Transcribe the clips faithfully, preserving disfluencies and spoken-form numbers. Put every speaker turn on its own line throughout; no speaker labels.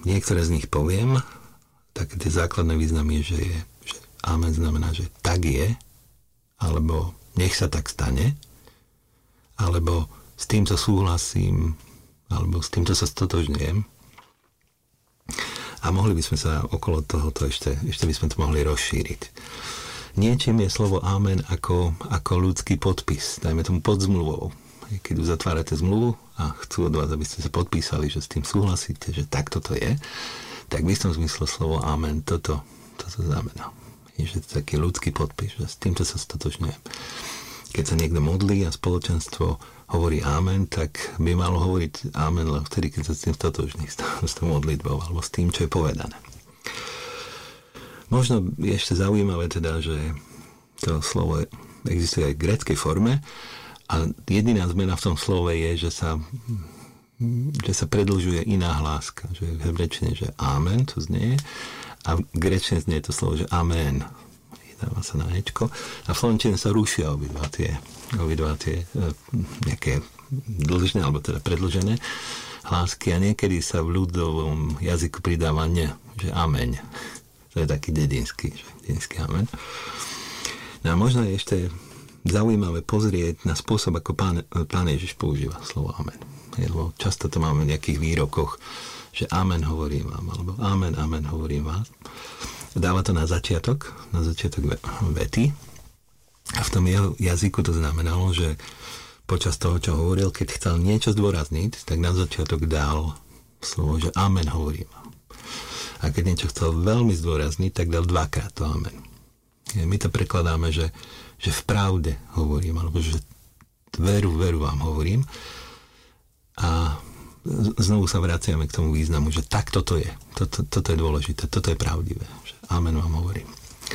niektoré z nich poviem. Také tie základné významy, že, je, že amen znamená, že tak je, alebo nech sa tak stane, alebo s týmto súhlasím, alebo s týmto sa stotožňujem. A mohli by sme sa okolo tohoto ešte, ešte by sme to mohli rozšíriť. Niečím je slovo amen ako, ako ľudský podpis, dajme tomu pod zmluvou. Keď uzatvárate zmluvu a chcú od vás, aby ste sa podpísali, že s tým súhlasíte, že takto to je, tak v istom zmysle slovo amen toto, toto znamená. Je, že to taký ľudský podpis, že s týmto sa stotožňujem. Keď sa niekto modlí a spoločenstvo hovorí amen, tak by malo hovoriť amen len vtedy, keď sa s tým stotožní, s tou modlitbou alebo s tým, čo je povedané. Možno je ešte zaujímavé teda, že to slovo existuje aj v gréckej forme a jediná zmena v tom slove je, že sa, že sa predĺžuje iná hláska. Že v hebrečtine, že amen, to znie, a v gréčtine znie to slovo, že amen. Dáva sa na ečko. A v slovenčine sa rušia obidva tie, obidva tie e, nejaké dlžné, alebo teda predĺžené hlásky a niekedy sa v ľudovom jazyku pridáva ne, že ameň. To je taký dedinský, že dedinský amen. No a možno je ešte zaujímavé pozrieť na spôsob, ako pán, pán Ježiš používa slovo amen. Lebo často to máme v nejakých výrokoch, že amen hovorím vám, alebo amen, amen hovorím vás. Dáva to na začiatok, na začiatok vety. A v tom jeho jazyku to znamenalo, že počas toho, čo hovoril, keď chcel niečo zdôrazniť, tak na začiatok dal slovo, že amen hovorím vám. A keď niečo chcel veľmi zdôrazniť, tak dal dvakrát to amen. My to prekladáme, že, že v pravde hovorím, alebo že veru, veru vám hovorím. A znovu sa vraciame k tomu významu, že tak toto je. Toto, toto je dôležité, toto je pravdivé. Že amen vám hovorím.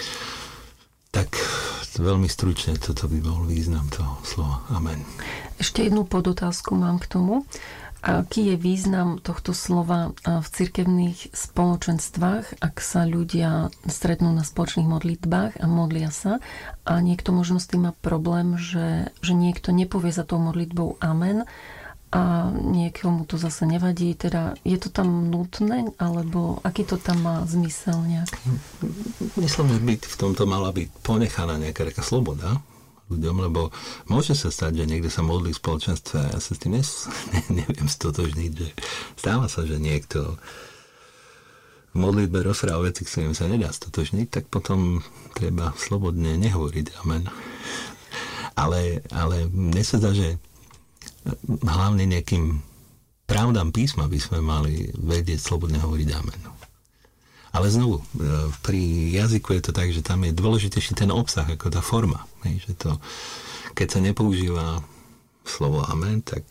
Tak veľmi stručne toto by bol význam toho slova amen.
Ešte jednu podotázku mám k tomu. Aký je význam tohto slova v cirkevných spoločenstvách, ak sa ľudia stretnú na spoločných modlitbách a modlia sa a niekto možno s tým má problém, že, že niekto nepovie za tou modlitbou amen a niekomu to zase nevadí, teda je to tam nutné, alebo aký to tam má zmysel nejak?
Myslím, že by v tomto mala byť ponechaná nejaká taká sloboda ľuďom, lebo môže sa stať, že niekto sa modlí v spoločenstve a ja sa s tým nes, ne, neviem stotožniť, že stáva sa, že niekto v modlitbe rozpráva veci, ktorým sa nedá stotožniť, tak potom treba slobodne nehovoriť amen. Ale, ale mne sa zdá, že hlavne nejakým pravdám písma by sme mali vedieť slobodne hovoriť amen. Ale znovu, pri jazyku je to tak, že tam je dôležitejší ten obsah ako tá forma. Hej, že to, keď sa nepoužíva slovo amen, tak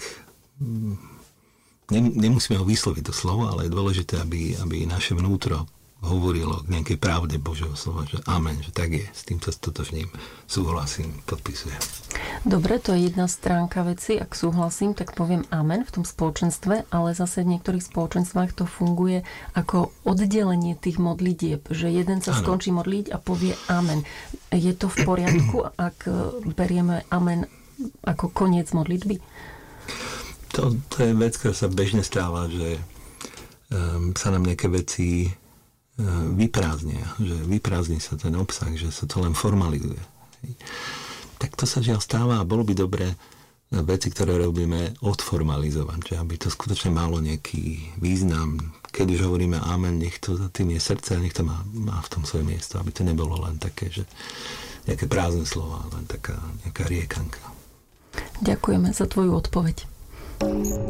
nemusíme ho vysloviť to slovo, ale je dôležité, aby, aby naše vnútro hovorilo k nejakej pravde Božieho slova, že amen, že tak je, s tým sa stotožním, súhlasím, podpisujem.
Dobre, to je jedna stránka veci, ak súhlasím, tak poviem amen v tom spoločenstve, ale zase v niektorých spoločenstvách to funguje ako oddelenie tých modlitieb, že jeden sa ano. Skončí modliť a povie amen. Je to v poriadku, ak berieme amen ako koniec modlitby?
To, to je vec, ktorá sa bežne stáva, že um, sa nám nejaké veci vyprázdnia, že vyprázdni sa ten obsah, že sa to len formalizuje. Tak to sa žiaľ stáva a bolo by dobre veci, ktoré robíme, odformalizovať, že aby to skutočne malo nejaký význam. Keď už hovoríme amen, nech to za tým je srdce a nech to má, má v tom svoje miesto, aby to nebolo len také, že nejaké prázdne slova, len taká nejaká riekanka.
Ďakujeme za tvoju odpoveď.